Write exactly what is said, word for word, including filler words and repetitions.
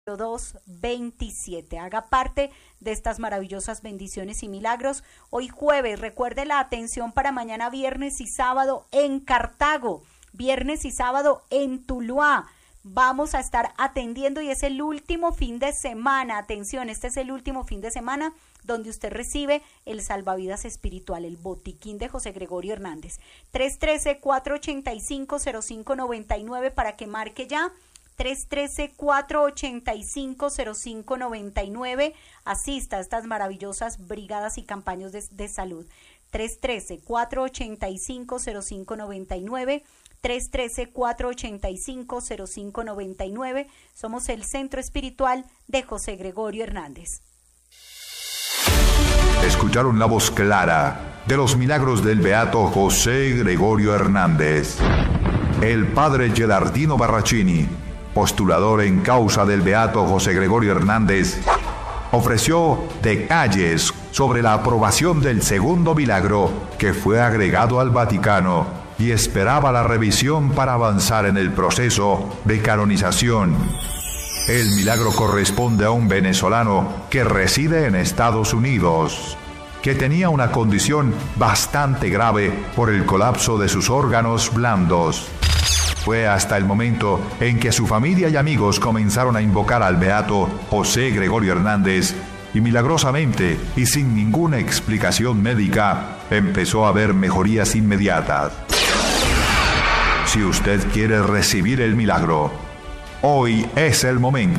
dos veintisiete. Haga parte de estas maravillosas bendiciones y milagros. Hoy jueves, recuerde la atención para mañana viernes y sábado en Cartago, viernes y sábado en Tuluá. Vamos a estar atendiendo y es el último fin de semana. Atención, este es el último fin de semana donde usted recibe el salvavidas espiritual, el botiquín de José Gregorio Hernández. tres uno tres, cuatro ocho cinco, cero cinco nueve nueve para que marque ya. tres uno tres, cuatro ocho cinco, cero cinco nueve nueve. Asista a estas maravillosas brigadas y campañas de, de salud. tres uno tres, cuatro ocho cinco, cero cinco nueve nueve. tres uno tres, cuatro ocho cinco, cero cinco nueve nueve. Somos el Centro Espiritual de José Gregorio Hernández. Escucharon la voz clara de los milagros del beato José Gregorio Hernández. El padre Gelardino Barracini, postulador en causa del beato José Gregorio Hernández, ofreció detalles sobre la aprobación del segundo milagro que fue agregado al Vaticano y esperaba la revisión para avanzar en el proceso de canonización. El milagro corresponde a un venezolano que reside en Estados Unidos, que tenía una condición bastante grave por el colapso de sus órganos blandos. Fue hasta el momento en que su familia y amigos comenzaron a invocar al beato José Gregorio Hernández y milagrosamente y sin ninguna explicación médica empezó a haber mejorías inmediatas. Si usted quiere recibir el milagro, hoy es el momento.